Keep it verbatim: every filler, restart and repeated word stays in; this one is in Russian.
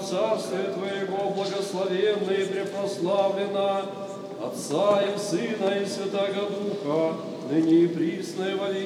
Царствие Твоего благословенно и препрославлено, Отца и Сына и Святаго Духа, ныне и присно и во веки